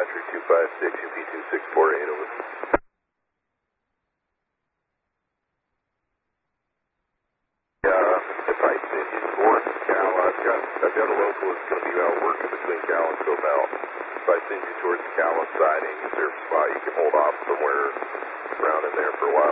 Country 256, UP2648, over. If I send you towards Cal, I've got a local that's going to be out working between Cal and Cobell. If I send you towards Cal siding, is there a spot you can hold off somewhere around in there for a while?